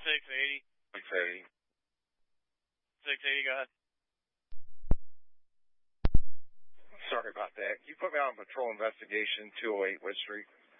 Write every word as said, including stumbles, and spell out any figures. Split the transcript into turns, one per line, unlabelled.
six eighty.
six eighty.
six eighty, go ahead.
Sorry about that. Can you put me on patrol investigation two oh eight Wood Street?